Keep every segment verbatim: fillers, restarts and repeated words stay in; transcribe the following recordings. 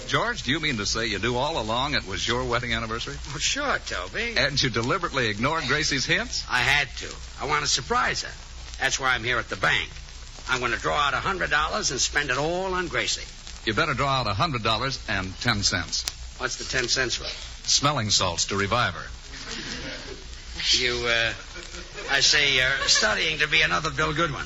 George, do you mean to say you knew all along it was your wedding anniversary? Oh, sure, Toby. And you deliberately ignored Gracie's hints? I had to. I want to surprise her. That's why I'm here at the bank. I'm going to draw out one hundred dollars and spend it all on Gracie. You better draw out one hundred dollars and ten cents. What's the ten cents for? Smelling salts to revive her. You, uh, I say you're studying to be another Bill Goodwin.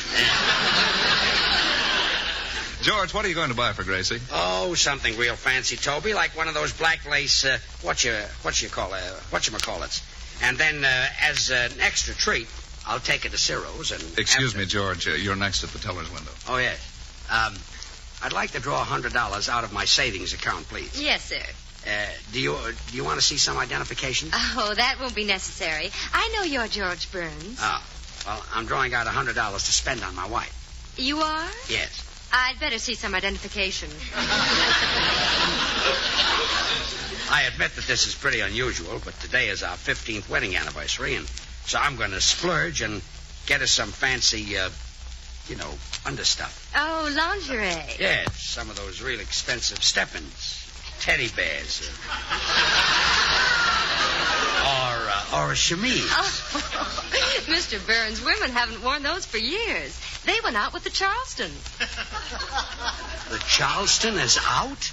George, what are you going to buy for Gracie? Oh, something real fancy, Toby, like one of those black lace, uh, what you, what you call, uh, what you call it. And then, uh, as an extra treat, I'll take her to Ciro's and... Excuse after... me, George, uh, you're next at the teller's window. Oh, yes. Um, I'd like to draw one hundred dollars out of my savings account, please. Yes, sir. Uh, do you, uh, do you want to see some identification? Oh, that won't be necessary. I know you're George Burns. Oh, well, I'm drawing out one hundred dollars to spend on my wife. You are? Yes. I'd better see some identification. I admit that this is pretty unusual, but today is our fifteenth wedding anniversary, and so I'm going to splurge and get us some fancy, uh, you know, understuff. Oh, lingerie. Yes, some of those real expensive Steppins, teddy bears, or, uh, or a chemise. Oh, Mister Burns, women haven't worn those for years. They went out with the Charleston. The Charleston is out?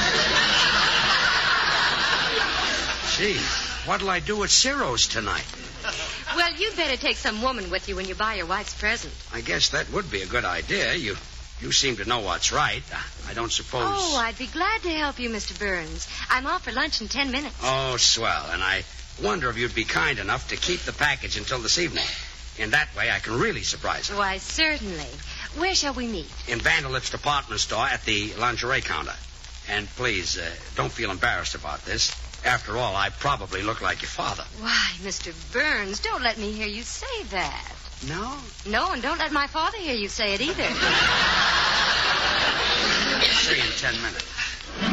Gee, what'll I do at Ciro's tonight? Well, you'd better take some woman with you when you buy your wife's present. I guess that would be a good idea. You you seem to know what's right. I don't suppose... Oh, I'd be glad to help you, Mister Burns. I'm off for lunch in ten minutes. Oh, swell. And I wonder if you'd be kind enough to keep the package until this evening. In that way, I can really surprise her. Why, certainly. Where shall we meet? In Vanderlip's department store at the lingerie counter. And please, uh, don't feel embarrassed about this. After all, I probably look like your father. Why, Mister Burns, don't let me hear you say that. No? No, and don't let my father hear you say it either. See you in ten minutes.